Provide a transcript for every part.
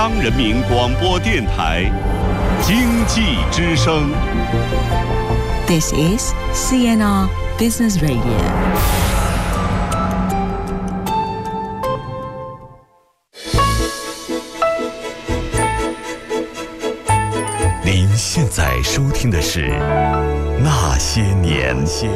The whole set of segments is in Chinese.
中央人民广播电台经济之声。 This is CNR Business Radio。 您现在收听的是《那些年》。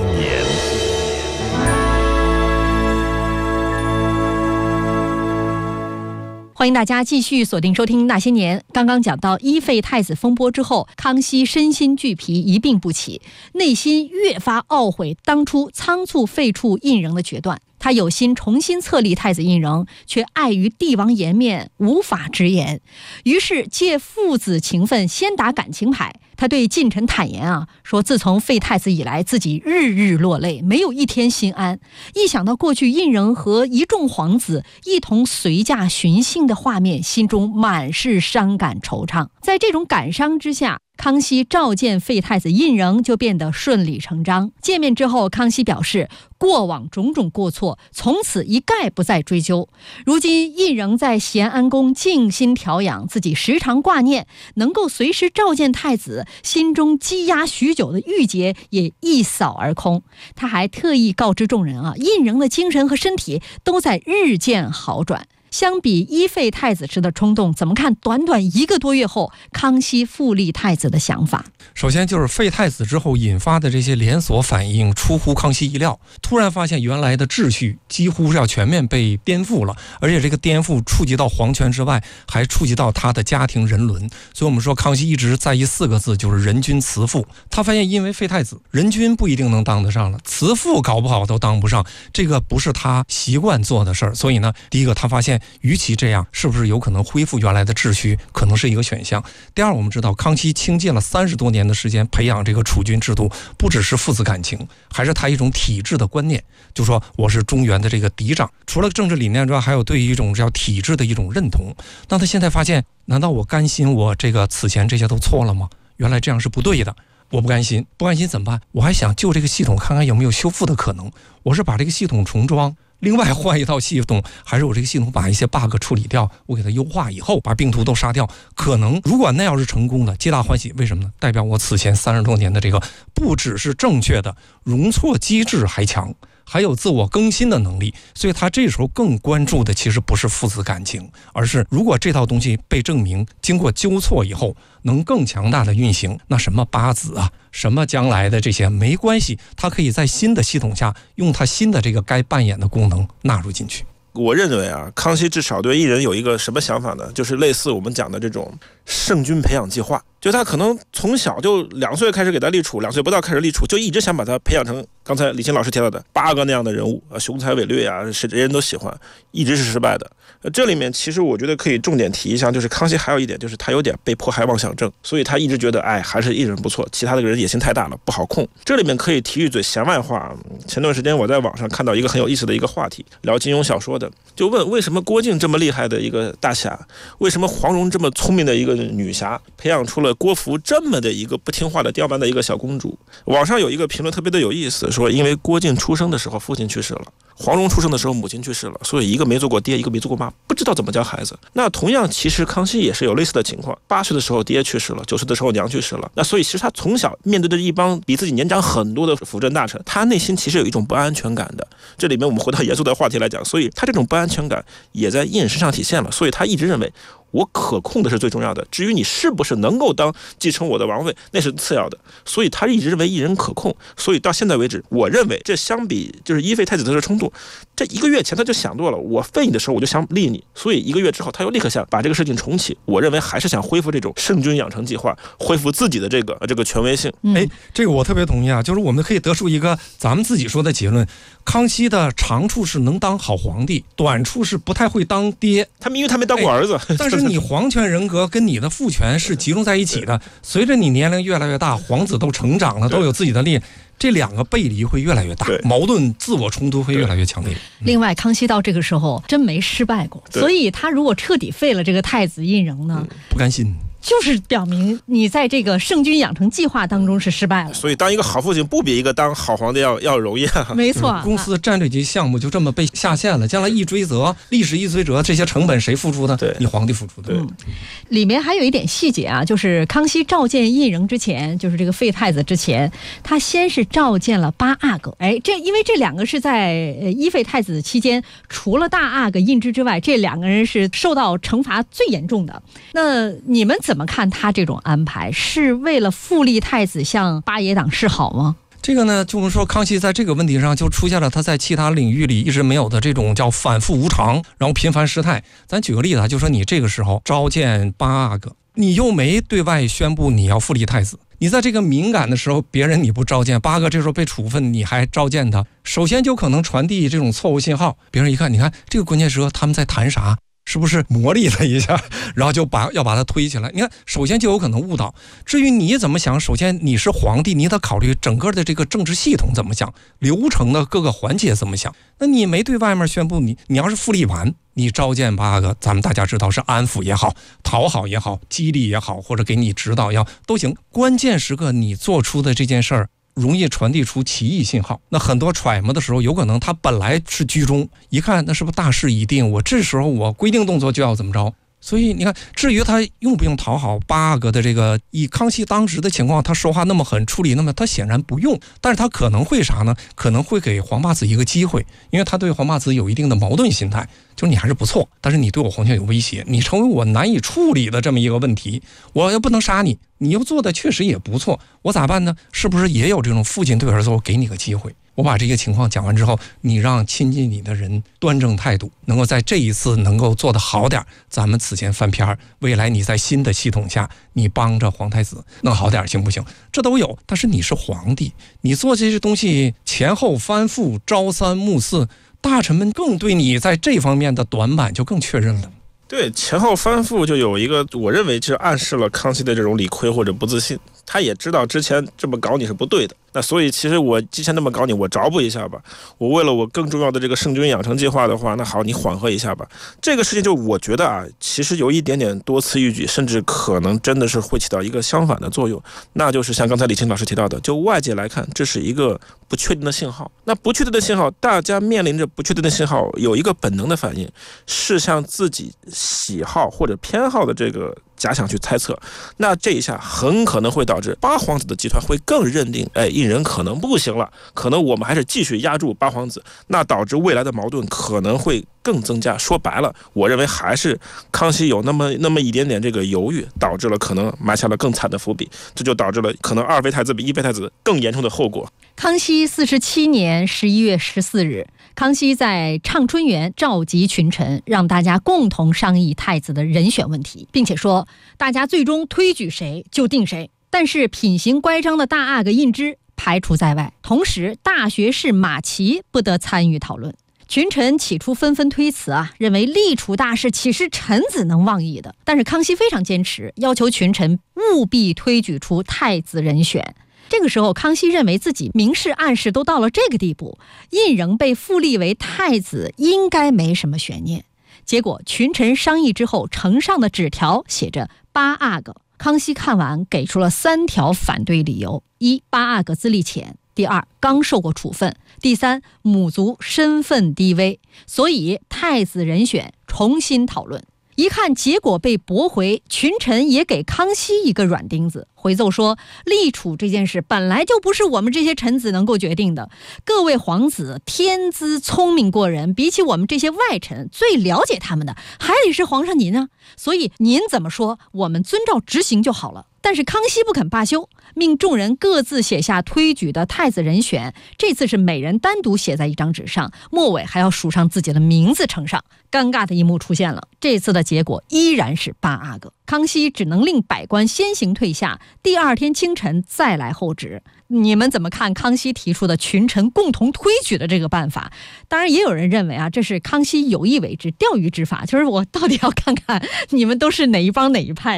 欢迎大家继续锁定收听《那些年》。刚刚讲到一废太子风波之后，康熙身心俱疲，一病不起，内心越发懊悔当初仓促废黜胤禛的决断。他有心重新册立太子胤禛，却碍于帝王颜面，无法直言，于是借父子情分先打感情牌。他对近臣坦言说自从废太子以来，自己日日落泪，没有一天心安。一想到过去胤禛和一众皇子一同随驾巡幸的画面，心中满是伤感惆怅。在这种感伤之下，康熙召见废太子胤禛就变得顺理成章。见面之后，康熙表示过往种种过错从此一概不再追究。如今胤禛在咸安宫静心调养，自己时常挂念，能够随时召见太子，心中积压许久的郁结也一扫而空。他还特意告知众人胤禛的精神和身体都在日渐好转。相比一废太子时的冲动，怎么看短短1个多月后康熙复立太子的想法？ 首先就是废太子之后引发的这些连锁反应出乎康熙意料，突然发现原来的秩序几乎是要全面被颠覆了，而且这个颠覆触及到皇权之外，还触及到他的家庭人伦。所以我们说康熙一直在意4个字，就是人君慈父。他发现因为废太子，人君不一定能当得上了，慈父搞不好都当不上，这个不是他习惯做的事儿。所以呢，第一个他发现与其这样，是不是有可能恢复原来的秩序，可能是一个选项。第二，我们知道康熙倾尽了30多年的时间培养这个储君制度，不只是父子感情，还是他一种体制的观念，就说我是中原的这个嫡长，除了政治理念之外，还有对于一种叫体制的一种认同。那他现在发现，难道我甘心我这个此前这些都错了吗？原来这样是不对的，我不甘心，不甘心怎么办？我还想就这个系统看看有没有修复的可能。我是把这个系统重装，另外换一套系统，还是我这个系统把一些 bug 处理掉，我给它优化以后把病毒都杀掉。可能如果那要是成功的，皆大欢喜。为什么呢？代表我此前30多年的这个不只是正确的容错机制还强，还有自我更新的能力。所以他这时候更关注的其实不是父子感情，而是如果这套东西被证明经过纠错以后能更强大的运行，那什么八子什么将来的这些没关系，他可以在新的系统下用他新的这个该扮演的功能纳入进去。 我认为康熙至少对胤禛有一个什么想法呢？就是类似我们讲的这种圣君培养计划，就他可能从小就2岁开始给他立储，2岁不到开始立储，就一直想把他培养成刚才李欣老师提到的8个那样的人物雄才伟略是人人都喜欢，一直是失败的。这里面其实我觉得可以重点提一下，就是康熙还有一点，就是他有点被迫害妄想症，所以他一直觉得还是胤禛不错，其他的人野心太大了，不好控。这里面可以提一嘴闲外话，前段时间我在网上看到一个很有意思的一个话题，聊金庸小说的，就问为什么郭靖这么厉害的一个大侠，为什么黄蓉这么聪明的一个女侠，培养出了郭芙这么的一个不听话的刁蛮的一个小公主。网上有一个评论特别的有意思，说因为郭靖出生的时候父亲去世了，黄蓉出生的时候母亲去世了，所以一个没做过爹，一个没做过妈，不知道怎么教孩子。那同样其实康熙也是有类似的情况，8岁的时候爹去世了，9岁的时候娘去世了，那所以其实他从小面对的一帮比自己年长很多的辅政大臣，他内心其实有一种不安全感的。这里面我们回到严肃的话题来讲，所以他这种不安全感也在胤禛身上体现了，所以他一直认为我可控的是最重要的，至于你是不是能够继承我的王位，那是次要的。所以他一直认为胤禛可控，所以到现在为止，我认为这相比就是一废太子的这个冲动，这1个月前他就想多了，我废你的时候我就想立你，所以1个月之后他又立刻想把这个事情重启。我认为还是想恢复这种圣君养成计划，恢复自己的这个权威性。 这个我特别同意就是我们可以得出一个咱们自己说的结论，康熙的长处是能当好皇帝，短处是不太会当爹。 因为他没当过儿子， 但是你皇权人格跟你的父权是集中在一起的，随着你年龄越来越大，皇子都成长了，都有自己的力，这2个背离会越来越大，矛盾自我冲突会越来越强烈。 另外康熙到这个时候真没失败过，所以他如果彻底废了这个太子胤禛呢， 不甘心， 就是表明你在这个圣君养成计划当中是失败了。 所以当一个好父亲不比一个当好皇帝要容易啊。 没错， 公司的战略级项目就这么被下线了，将来一追责，历史一追责，这些成本谁付出的？ 对， 你皇帝付出的。 里面还有一点细节啊，就是康熙召见胤禛之前，就是这个废太子之前，他先是召见了八阿哥。因为这两个是在一废太子期间，除了大阿哥胤之之外，这两个人是受到惩罚最严重的。那你们怎么看他这种安排？是为了复立太子向八爷党示好吗？ 这个呢，就是说康熙在这个问题上就出现了他在其他领域里一直没有的这种叫反复无常，然后频繁失态。咱举个例子啊，就说你这个时候召见八阿哥，你又没对外宣布你要复立太子，你在这个敏感的时候，别人你不召见，八阿哥这时候被处分，你还召见他，首先就可能传递这种错误信号。别人一看，你看这个关键时刻他们在谈啥？是不是磨砺了一下，然后就要把它推起来？你看，首先就有可能误导。至于你怎么想，首先你是皇帝，你得考虑整个的这个政治系统怎么想，流程的各个环节怎么想。那你没对外面宣布，你要是复立完，你召见八个，咱们大家知道是安抚也好，讨好也好，激励也好，或者给你指导也好都行。关键时刻你做出的这件事儿，容易传递出歧义信号。那很多揣摩的时候，有可能他本来是居中，一看那是不是大势已定，我这时候我规定动作就要怎么着。所以你看，至于他用不用讨好八阿哥的这个，以康熙当时的情况，他说话那么狠，处理那么，他显然不用。但是他可能会啥呢？可能会给皇八子一个机会，因为他对皇八子有一定的矛盾心态，就是你还是不错，但是你对我皇权有威胁，你成为我难以处理的这么一个问题，我又不能杀你，你又做的确实也不错，我咋办呢？是不是也有这种父亲对儿子，我给你个机会？我把这个情况讲完之后，你让亲近你的人端正态度，能够在这一次能够做得好点，咱们此前翻篇，未来你在新的系统下，你帮着皇太子弄好点行不行？这都有。但是你是皇帝，你做这些东西前后翻覆，朝三暮四，大臣们更对你在这方面的短板就更确认了。 对，前后翻覆就有一个，我认为就暗示了康熙的这种理亏或者不自信，他也知道之前这么搞你是不对的，那所以其实我之前那么搞你，我着补一下吧，我为了我更重要的这个圣君养成计划的话，那好，你缓和一下吧。这个事情就我觉得啊，其实有一点点多此一举，甚至可能真的是会起到一个相反的作用，那就是像刚才李清老师提到的，就外界来看，这是一个不确定的信号。那不确定的信号，大家面临着不确定的信号，有一个本能的反应是向自己喜好或者偏好的这个假想去猜测，那这一下很可能会导致八皇子的集团会更认定，胤禛可能不行了，可能我们还是继续压住八皇子，那导致未来的矛盾可能会更增加。说白了，我认为还是康熙有那么一点点这个犹豫，导致了可能埋下了更惨的伏笔，这就导致了可能二废太子比一废太子更严重的后果。 康熙47年11月14日，康熙在畅春园召集群臣，让大家共同商议太子的人选问题，并且说大家最终推举谁就定谁，但是品行乖张的大阿哥胤之排除在外，同时大学士马齐不得参与讨论。群臣起初纷纷推辞认为立储大事岂是臣子能妄议的，但是康熙非常坚持，要求群臣务必推举出太子人选。这个时候康熙认为自己明示暗示都到了这个地步，胤禛被复立为太子应该没什么悬念。结果群臣商议之后，呈上的纸条写着八阿哥，康熙看完给出了3条反对理由：一、八阿哥资历浅；第二，刚受过处分；第三，母族身份低微，所以太子人选重新讨论。一看结果被驳回，群臣也给康熙一个软钉子，回奏说立储这件事本来就不是我们这些臣子能够决定的，各位皇子天资聪明过人，比起我们这些外臣，最了解他们的还得是皇上您啊，所以您怎么说我们遵照执行就好了。但是康熙不肯罢休，命众人各自写下推举的太子人选，这次是每人单独写在一张纸上，末尾还要署上自己的名字呈上。尴尬的一幕出现了，这次的结果依然是八阿哥。康熙只能令百官先行退下，第二天清晨再来候旨。你们怎么看康熙提出的群臣共同推举的这个办法？当然也有人认为这是康熙有意为之，钓鱼执法，就是我到底要看看你们都是哪一帮哪一派的。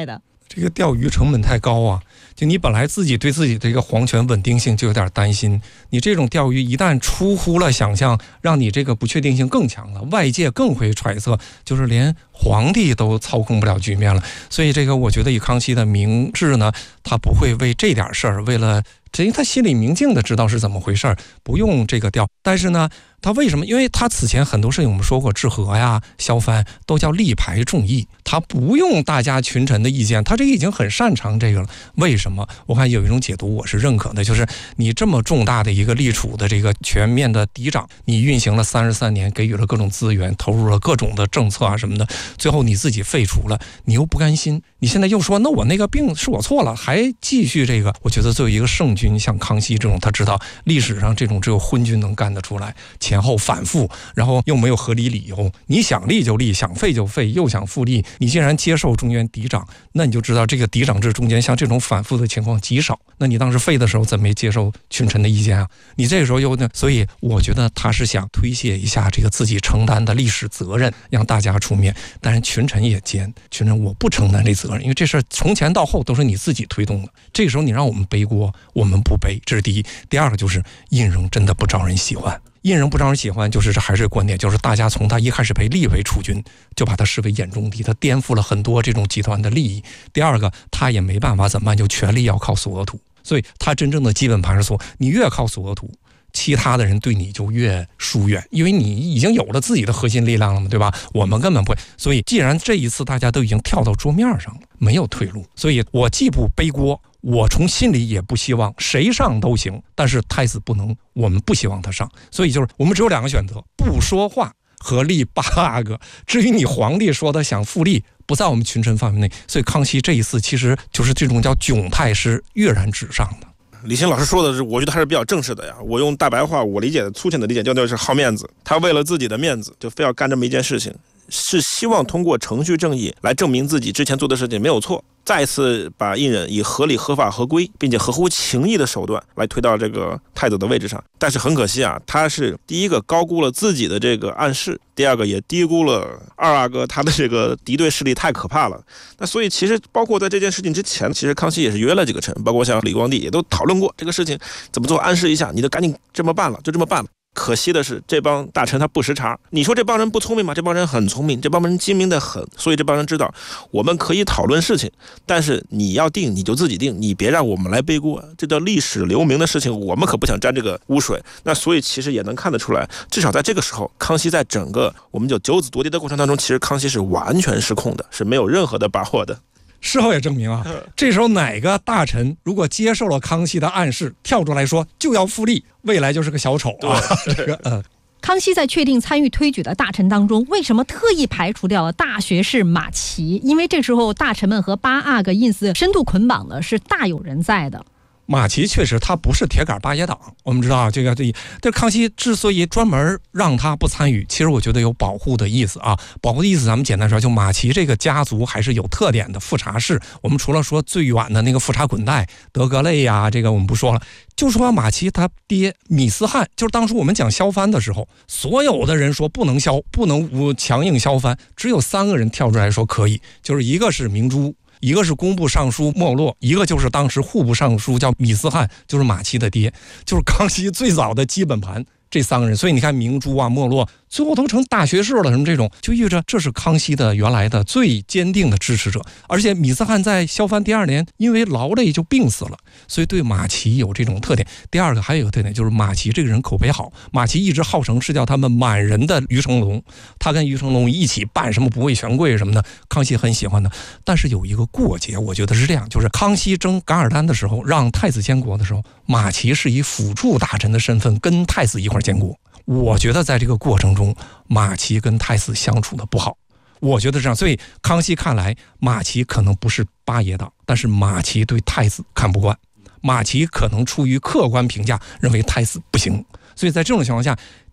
这个钓鱼成本太高啊！就你本来自己对自己的一个皇权稳定性就有点担心，你这种钓鱼一旦出乎了想象，让你这个不确定性更强了，外界更会揣测，就是连皇帝都操控不了局面了。所以这个我觉得以康熙的明智呢，他不会为这点事儿，为了因为他心里明镜的知道是怎么回事，不用这个钓。但是呢，他为什么？因为他此前很多事情我们说过，治和呀、削藩都叫力排众议，他不用大家群臣的意见，他这已经很擅长这个了。为什么？我看有一种解读我是认可的，就是你这么重大的一个立储的这个全面的嫡长，你运行了33年，给予了各种资源，投入了各种的政策啊什么的，最后你自己废除了，你又不甘心，你现在又说那我那个病是我错了，还继续这个。我觉得作为一个圣君，像康熙这种，他知道历史上这种只有昏君能干得出来，前后反复，然后又没有合理理由，你想立就立，想废就废，又想复立。你既然接受中原嫡长，那你就知道这个嫡长制中间像这种反复的情况极少。那你当时废的时候怎么没接受群臣的意见啊？你这个时候又呢？所以我觉得他是想推卸一下这个自己承担的历史责任，让大家出面。但是群臣也奸，群臣我不承担这责任，因为这事从前到后都是你自己推动的。这个时候你让我们背锅，我们不背，这是第一。第二个就是胤禛真的不招人喜欢。胤禛不招人喜欢，就是这还是观点，就是大家从他一开始被立为储君，就把他视为眼中敌，他颠覆了很多这种集团的利益。第二个，他也没办法怎么办，就权力要靠索额图，所以他真正的基本盘是说，你越靠索额图，其他的人对你就越疏远，因为你已经有了自己的核心力量了嘛，对吧？我们根本不会。所以既然这一次大家都已经跳到桌面上了，没有退路，所以我既不背锅，我从心里也不希望谁上都行，但是太子不能，我们不希望他上。所以就是我们只有2个选择，不说话和立8个。至于你皇帝说的想复立，不在我们群臣范围内。所以康熙这一次其实就是这种叫窘态是跃然纸上的。 李欣老师说的是，我觉得还是比较正式的呀。我用大白话，我理解的粗浅的理解就是好面子，他为了自己的面子就非要干这么一件事情，是希望通过程序正义来证明自己之前做的事情没有错，再次把胤禛以合理合法合规并且合乎情义的手段来推到这个太子的位置上。但是很可惜啊，他是第一个高估了自己的这个暗示，第二个也低估了二阿哥他的这个敌对势力太可怕了。那所以其实包括在这件事情之前，其实康熙也是约了几个臣，包括像李光地也都讨论过这个事情怎么做，暗示一下，你就赶紧这么办了，就这么办了。可惜的是，这帮大臣他不识茬。你说这帮人不聪明吗？这帮人很聪明，这帮人精明的很。所以这帮人知道，我们可以讨论事情，但是你要定你就自己定，你别让我们来背锅。这叫历史留名的事情，我们可不想沾这个污水。那所以其实也能看得出来，至少在这个时候，康熙在整个我们就九子夺嫡的过程当中，其实康熙是完全失控的，是没有任何的把握的。 事后也证明啊，这时候哪个大臣如果接受了康熙的暗示，跳出来说就要复立，未来就是个小丑啊。这个康熙在确定参与推举的大臣当中，为什么特意排除掉了大学士马齐？因为这时候大臣们和8阿哥胤祀深度捆绑的是大有人在的。 马齐确实他不是铁杆八爷党，我们知道这个但康熙之所以专门让他不参与，其实我觉得有保护的意思啊。保护的意思咱们简单说，就马齐这个家族还是有特点的富察氏。我们除了说最远的那个富察滚带德格类呀，这个我们不说了，就说马齐他爹米思翰，就是当初我们讲削藩的时候，所有的人说不能削，不能强硬削藩，只有3个人跳出来说可以，就是一个是明珠，一个是工部尚书莫洛，一个就是当时户部尚书叫米思翰，就是马齐的爹，就是康熙最早的基本盘。这3个人，所以你看明珠啊、莫洛，最后都成大学士了，什么这种，就意味着这是康熙的原来的最坚定的支持者。而且米思翰在削藩第2年因为劳累就病死了，所以对马齐有这种特点。第二个还有一个特点，就是马齐这个人口碑好，马齐一直号称是叫他们满人的于成龙，他跟于成龙一起办什么不畏权贵什么的，康熙很喜欢的。但是有一个过节，我觉得是这样，就是康熙征噶尔丹的时候，让太子监国的时候，马齐是以辅助大臣的身份跟太子一块监国。我觉得在这个过程中，马齐跟太子相处的不好，我觉得这样。所以康熙看来，马齐可能不是8爷党，但是马齐对太子看不惯，马齐可能出于客观评价认为太子不行。所以在这种情况下，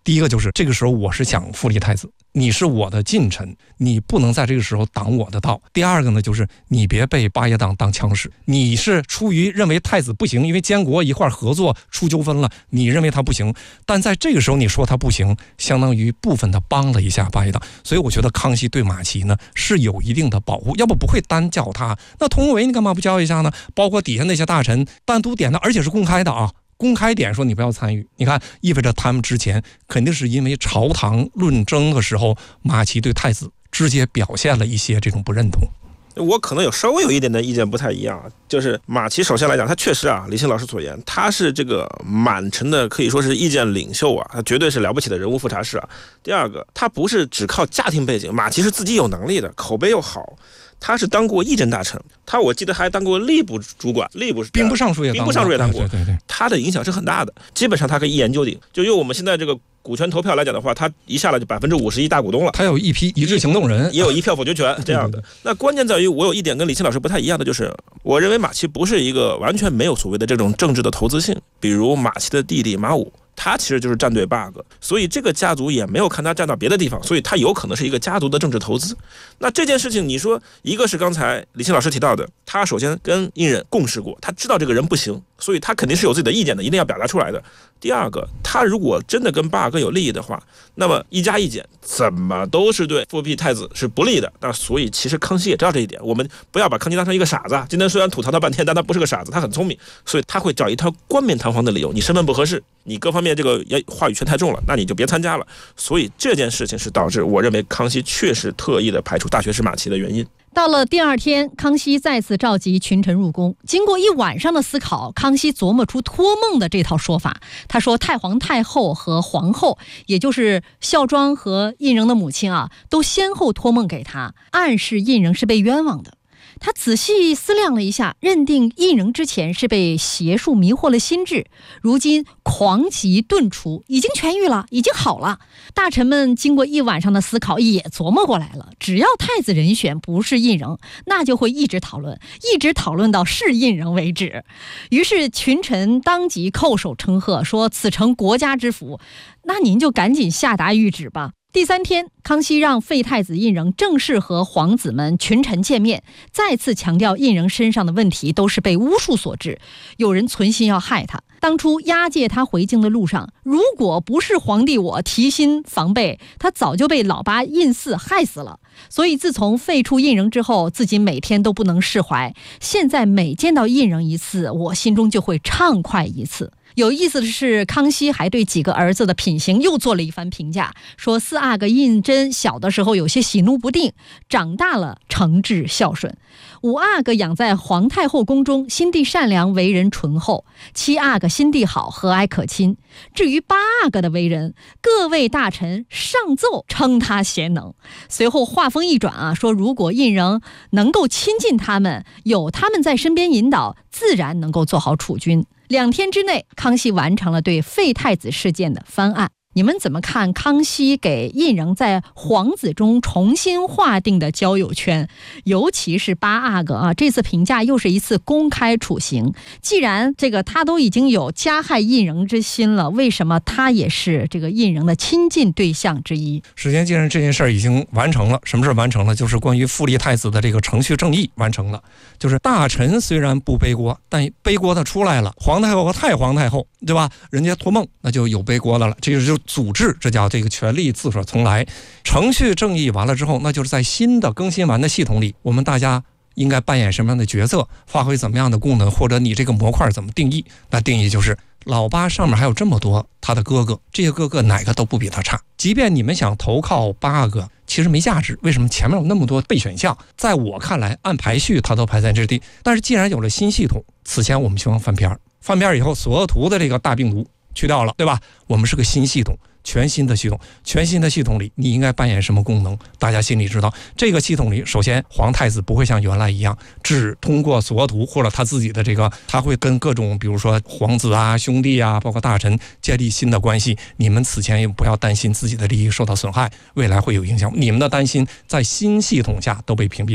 第一个就是这个时候我是想复立太子，你是我的近臣，你不能在这个时候挡我的道。第二个呢，就是你别被八爷党当枪使，你是出于认为太子不行，因为监国一块合作出纠纷了，你认为他不行，但在这个时候你说他不行，相当于部分的帮了一下八爷党。所以我觉得康熙对马齐呢是有一定的保护，要不会单叫他。那佟维你干嘛不叫一下呢？包括底下那些大臣单独点的，而且是公开的啊，公开点说你不要参与。你看，意味着他们之前肯定是因为朝堂论争的时候，马齐对太子直接表现了一些这种不认同。 我可能稍微有一点的意见不太一样，就是马齐首先来讲，他确实啊，李信老师所言，他是这个满城的可以说是意见领袖啊，他绝对是了不起的人物复查士啊。第二个，他不是只靠家庭背景，马齐是自己有能力的，口碑又好。他是当过议政大臣，我记得还当过吏部主管，吏部兵部尚书也当过， 对， 他的影响是很大的，基本上他可以一言九鼎。就用我们现在这个股权投票来讲的话，他一下来就51%大股东了， 他有一批一致行动人， 也有一票否决权这样的。那关键在于，我有一点跟李信老师不太一样的，就是我认为马齐不是一个完全没有所谓的这种政治的投资性，比如马齐的弟弟马武。他其实就是站队八阿哥，所以这个家族也没有看他站到别的地方，所以他有可能是一个家族的政治投资。那这件事情，你说一个是刚才李信老师提到的，他首先跟胤禛共事过，他知道这个人不行，所以他肯定是有自己的意见的，一定要表达出来的。第二个，他如果真的跟八阿哥有利益的话，那么一加一减怎么都是对复辟太子是不利的。那所以其实康熙也知道这一点，我们不要把康熙当成一个傻子。今天虽然吐槽他半天，但他不是个傻子，他很聪明，所以他会找一套冠冕堂皇的理由，你身份不合适，你各方面这个话语权太重了，那你就别参加了。所以这件事情是导致我认为康熙确实特意的排除大学士马齐的原因。 到了第二天，康熙再次召集群臣入宫。经过一晚上的思考，康熙琢磨出托梦的这套说法。他说，太皇太后和皇后，也就是孝庄和胤禛的母亲啊，都先后托梦给他，暗示胤禛是被冤枉的。他仔细思量了一下，认定胤禛之前是被邪术迷惑了心智，如今狂疾顿除，已经痊愈了，已经好了。大臣们经过一晚上的思考，也琢磨过来了，只要太子人选不是胤禛，那就会一直讨论到是胤禛为止。于是群臣当即叩首称贺，说此诚国家之福，那您就赶紧下达谕旨吧。第三天，康熙让废太子胤禛正式和皇子们群臣见面，再次强调胤禛身上的问题都是被巫术所致，有人存心要害他。当初押解他回京的路上，如果不是皇帝我提心防备，他早就被老八胤祀害死了。所以自从废黜胤禛之后，自己每天都不能释怀，现在每见到胤禛一次，我心中就会畅快一次。有意思的是，康熙还对几个儿子的品行又做了一番评价，说四阿哥胤禛小的时候有些喜怒不定，长大了诚挚孝顺；五阿哥养在皇太后宫中，心地善良，为人淳厚；七阿哥心地好，和蔼可亲。至于八阿哥的为人，各位大臣上奏称他贤能。随后话锋一转啊，说如果胤禛能够亲近他们，有他们在身边引导，自然能够做好储君。2天之内，康熙完成了对废太子事件的翻案。你们怎么看康熙给胤禛在皇子中重新划定的交友圈？尤其是八阿哥啊，这次评价又是一次公开处刑。既然这个他都已经有加害胤禛之心了，为什么他也是这个胤禛的亲近对象之一？ 时间既然这件事儿已经完成了，什么事完成了？就是关于复立太子的这个程序正义完成了。就是大臣虽然不背锅，但背锅的出来了，皇太后和太皇太后，对吧？人家托梦，那就有背锅的了。这就组织，这叫这个权力自所从来。程序正义完了之后，那就是在新的更新完的系统里，我们大家应该扮演什么样的角色，发挥怎么样的功能，或者你这个模块怎么定义？那定义就是老八上面还有这么多他的哥哥，这些哥哥哪个都不比他差。即便你们想投靠八阿哥，其实没价值。为什么？前面有那么多备选项，在我看来按排序他都排在这地。但是既然有了新系统，此前我们希望翻篇以后，所有图的这个大病毒去掉了，对吧？我们是个新系统，全新的系统，全新的系统里你应该扮演什么功能，大家心里知道。这个系统里，首先皇太子不会像原来一样只通过所图或者他自己的这个，他会跟各种比如说皇子啊、兄弟啊，包括大臣建立新的关系。你们此前也不要担心自己的利益受到损害，未来会有影响。你们的担心在新系统下都被屏蔽掉了。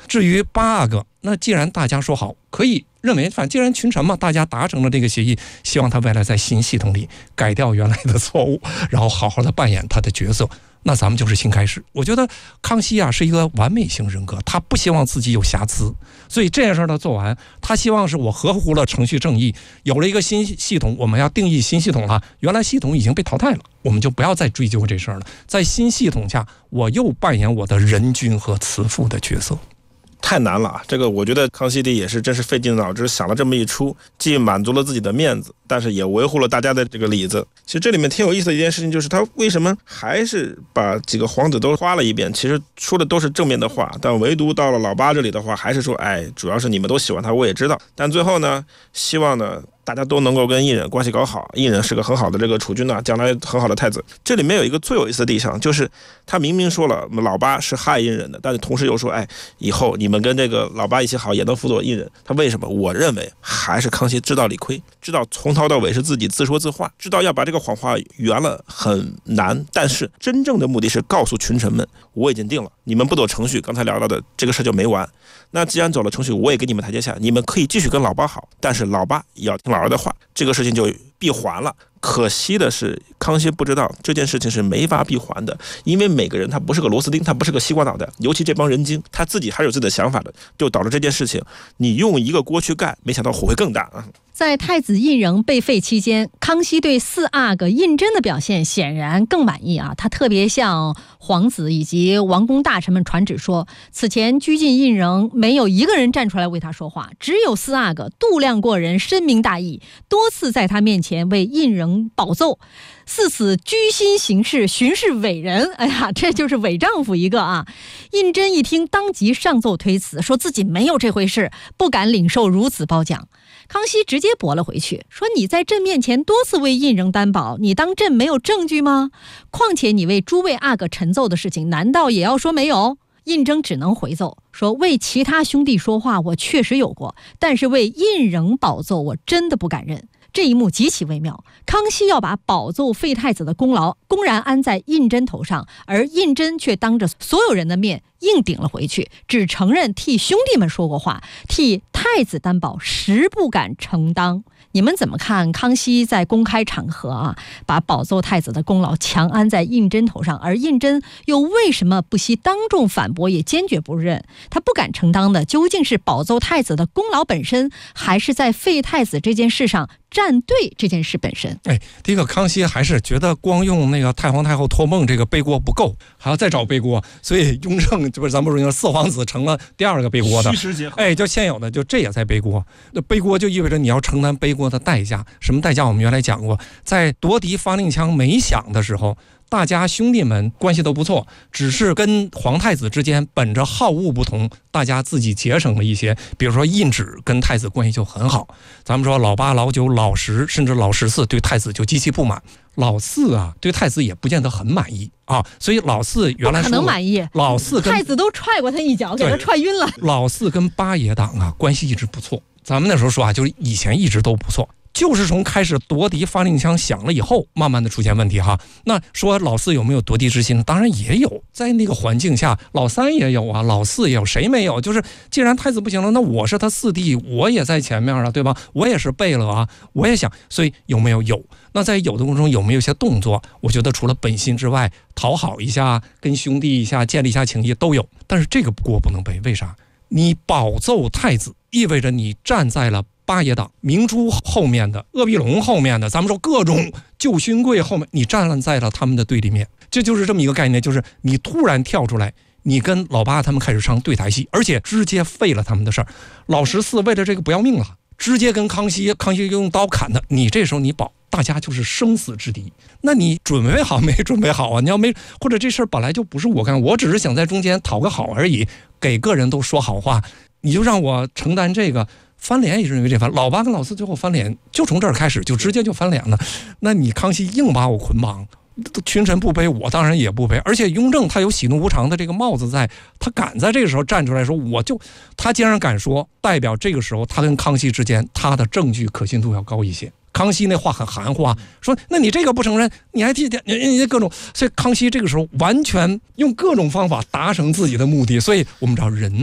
至于8阿哥，那既然大家说好，可以认为，反正既然群臣嘛，大家达成了这个协议，希望他未来在新系统里改掉原来的错误，然后好好的扮演他的角色。那咱们就是新开始。我觉得康熙啊是一个完美型人格，他不希望自己有瑕疵，所以这件事他做完，他希望是我合乎了程序正义，有了一个新系统，我们要定义新系统了，原来系统已经被淘汰了，我们就不要再追究这事儿了。在新系统下，我又扮演我的仁君和慈父的角色。 太难了啊！这个我觉得康熙帝也是真是费尽脑汁想了这么一出，既满足了自己的面子，但是也维护了大家的这个里子。其实这里面挺有意思的一件事情，就是他为什么还是把几个皇子都夸了一遍，其实说的都是正面的话，但唯独到了老八这里的话，还是说，主要是你们都喜欢他，我也知道，但最后呢，希望呢大家都能够跟胤禛关系搞好，胤禛是个很好的这个储君将来很好的太子。这里面有一个最有意思的地方，就是他明明说了老八是害胤禛的，但是同时又说，以后你们跟这个老八一起好，也能辅佐胤禛。他为什么？我认为还是康熙知道理亏，知道从头到尾是自己自说自话，知道要把这个谎话圆了很难，但是真正的目的是告诉群臣们，我已经定了，你们不走程序，刚才聊到的这个事就没完。那既然走了程序，我也给你们台阶下，你们可以继续跟老八好，但是老八也要听老二的话，这个事情就闭环了。可惜的是，康熙不知道这件事情是没法闭环的，因为每个人他不是个螺丝钉，他不是个西瓜脑袋，尤其这帮人精，他自己还有自己的想法的，就导致这件事情你用一个锅去盖，没想到火会更大啊。 在太子胤禛被废期间，康熙对4阿哥胤禛的表现显然更满意啊！他特别向皇子以及王公大臣们传旨说，此前拘禁胤禛没有一个人站出来为他说话，只有4阿哥度量过人，深明大义，多次在他面前为胤禛保奏，似此居心行事，巡视伟人。哎呀，这就是伪丈夫一个啊！胤禛一听，当即上奏推辞，说自己没有这回事，不敢领受如此褒奖。康熙直接驳了回去，说你在朕面前多次为胤禛担保，你当朕没有证据吗？况且你为诸位阿哥陈奏的事情，难道也要说没有？胤禛只能回奏说，为其他兄弟说话我确实有过，但是为胤禛保奏我真的不敢认。这一幕极其微妙，康熙要把保奏废太子的功劳公然安在胤禛头上，而胤禛却当着所有人的面硬顶了回去，只承认替兄弟们说过话，替太子担保实不敢承当。你们怎么看康熙在公开场合把保奏太子的功劳强安在胤禛头上，而胤禛又为什么不惜当众反驳，也坚决不认？他不敢承当的究竟是保奏太子的功劳本身，还是在废太子这件事上站队这件事本身？ 第一个，康熙还是觉得光用那个太皇太后托梦这个背锅不够，还要再找背锅，所以雍正就是咱们说4皇子成了第2个背锅的， 虚实结合。 就现有的就这也在背锅。那背锅就意味着你要承担背锅的代价。什么代价？我们原来讲过，在夺嫡发令枪没响的时候，大家兄弟们关系都不错，只是跟皇太子之间本着好恶不同，大家自己节省了一些。比如说胤祉跟太子关系就很好，咱们说老8、老9、老10，甚至老14对太子就极其不满，老4对太子也不见得很满意啊。所以老4原来说不可能满意， 老4跟太子都踹过他一脚，给他踹晕了。 老4跟8爷党关系一直不错，咱们那时候说就是以前一直都不错。就是从开始夺嫡发令枪响了以后，慢慢的出现问题哈。那说老4有没有夺嫡之心？当然也有，在那个环境下，老3也有老4也有，谁没有？就是既然太子不行了，那我是他4弟，我也在前面对吧？我也是背了我也想，所以有没有？有。那在有的过程中有没有一些动作？我觉得除了本心之外，讨好一下，跟兄弟一下，建立一下情谊都有。但是这个锅不能背，为啥？你保奏太子，意味着你站在了8爷党、明珠后面的、鄂必龙后面的，咱们说各种旧勋贵后面，你站在了他们的对立面。这就是这么一个概念，就是你突然跳出来，你跟老8他们开始唱对台戏，而且直接废了他们的事儿。老14为了这个不要命了，直接跟康熙用刀砍他。你这时候你保，大家就是生死之敌。那你准备好没准备好你要没，或者这事儿本来就不是我干，我只是想在中间讨个好而已，给个人都说好话，你就让我承担这个。翻脸也是因为这翻，老8跟老4最后翻脸就从这儿开始，就直接就翻脸了。那你康熙硬把我捆绑，群臣不背，我当然也不背。而且雍正他有喜怒无常的这个帽子在，他敢在这个时候站出来说，他既然敢说，代表这个时候他跟康熙之间他的证据可信度要高一些。康熙那话很含糊说那你这个不承认，你还替你各种，所以康熙这个时候完全用各种方法达成自己的目的。所以我们知道人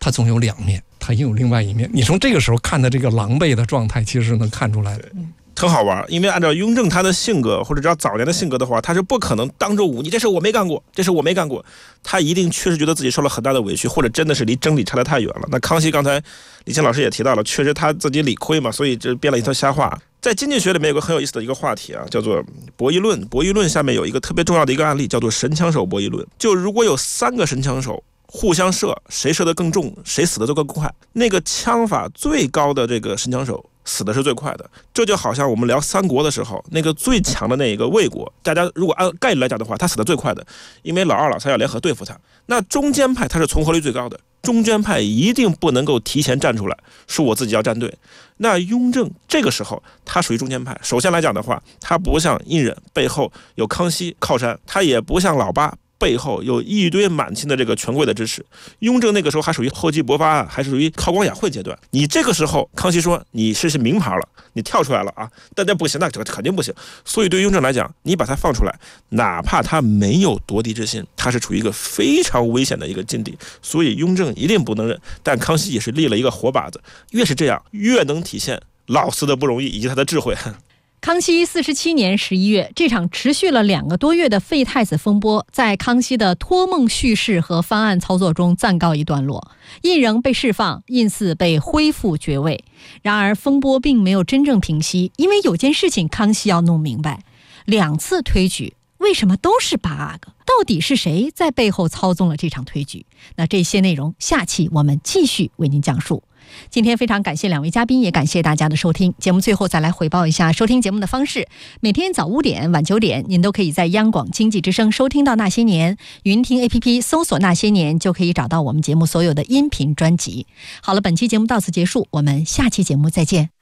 它总有两面，它也有另外一面。你从这个时候看的这个狼狈的状态，其实是能看出来的。 很好玩，因为按照雍正他的性格，或者叫早年的性格的话，他是不可能当着你这事我没干过，这事我没干过，他一定确实觉得自己受了很大的委屈，或者真的是离真理差得太远了。那康熙刚才李健老师也提到了，确实他自己理亏嘛，所以这编了一套瞎话。在经济学里面有个很有意思的一个话题啊，叫做博弈论。博弈论下面有一个特别重要的一个案例，叫做神枪手博弈论。就如果有3个神枪手互相射，谁射得更重，谁死得就更快。那个枪法最高的这个神枪手死的是最快的。这就好像我们聊三国的时候，那个最强的那一个魏国，大家如果按概率来讲的话，他死的最快的，因为老二老三要联合对付他。那中间派他是存活率最高的，中间派一定不能够提前站出来说我自己要站队。那雍正这个时候他属于中间派，首先来讲的话，他不像胤禛背后有康熙靠山，他也不像老八背后有一堆满清的这个权贵的支持。雍正那个时候还属于厚积薄发案，还是属于韬光养晦阶段。你这个时候康熙说你是名牌了，你跳出来了啊，大家不行，那这个肯定不行。所以对雍正来讲，你把他放出来，哪怕他没有夺嫡之心，他是处于一个非常危险的一个境地，所以雍正一定不能忍。但康熙也是立了一个活靶子，越是这样越能体现老四的不容易以及他的智慧。 康熙47年11月，这场持续了2个多月的废太子风波，在康熙的托梦叙事和方案操作中暂告一段落。胤禛被释放，胤祀被恢复爵位。然而风波并没有真正平息，因为有件事情康熙要弄明白：2次推举为什么都是bug？到底是谁在背后操纵了这场推举？那这些内容下期我们继续为您讲述。今天非常感谢2位嘉宾，也感谢大家的收听。节目最后再来回报一下收听节目的方式：每天早5点、晚9点，您都可以在央广经济之声收听到《那些年》，云听 APP 搜索《那些年》就可以找到我们节目所有的音频专辑。好了，本期节目到此结束，我们下期节目再见。